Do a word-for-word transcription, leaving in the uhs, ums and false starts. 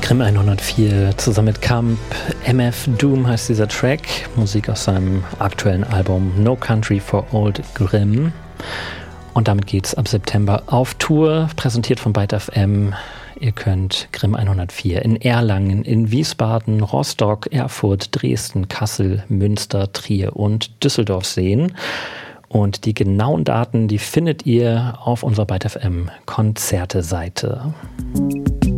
Grimm hundertvier zusammen mit Camp. M F Doom heißt dieser Track. Musik aus seinem aktuellen Album No Country for Old Grimm. Und damit geht's ab September auf Tour, präsentiert von Byte F M. Ihr könnt Grimm hundertvier in Erlangen, in Wiesbaden, Rostock, Erfurt, Dresden, Kassel, Münster, Trier und Düsseldorf sehen. Und die genauen Daten, die findet ihr auf unserer Byte F M Konzerte-Seite.